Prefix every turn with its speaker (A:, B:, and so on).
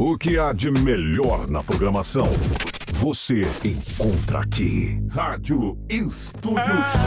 A: O que há de melhor na programação, você encontra aqui. Rádio Estúdio